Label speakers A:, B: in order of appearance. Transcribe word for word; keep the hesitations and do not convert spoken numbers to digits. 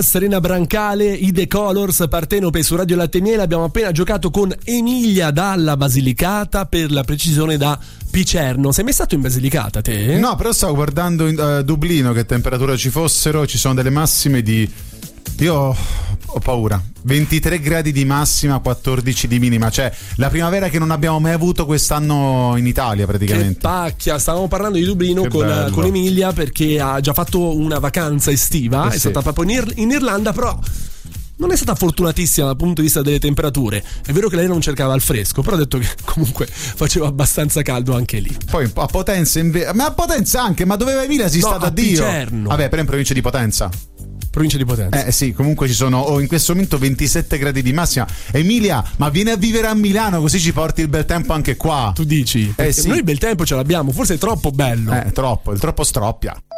A: Serena Brancale, i The Colors, Partenope su Radio Latte e Miele. Abbiamo appena giocato con Emilia dalla Basilicata, per la precisione da Picerno. Sei mai stato in Basilicata te?
B: No, però stavo guardando in uh, Dublino che temperatura ci fossero. Ci sono delle massime di... Io ho paura. ventitré gradi di massima, quattordici di minima. Cioè la primavera che non abbiamo mai avuto quest'anno in Italia praticamente.
A: Che pacchia. Stavamo parlando di Dublino con, con Emilia, perché ha già fatto una vacanza estiva,
B: eh
A: è
B: sì.
A: stata proprio in, Ir- in Irlanda, però non è stata fortunatissima dal punto di vista delle temperature. È vero che lei non cercava il fresco, però ha detto che comunque faceva abbastanza caldo anche lì.
B: Poi a Potenza inve- ma a Potenza anche, ma dove va Emilia si
A: No,
B: sta da
A: a
B: Dio.
A: Picerno.
B: Vabbè, però in provincia di Potenza.
A: Provincia di Potenza.
B: Eh sì, comunque ci sono oh, in questo momento ventisette gradi di massima. Emilia, ma vieni a vivere a Milano così ci porti il bel tempo anche qua.
A: Tu dici?
B: Eh sì.
A: Noi il bel tempo ce l'abbiamo, forse è troppo bello.
B: Eh, troppo, il troppo stroppia.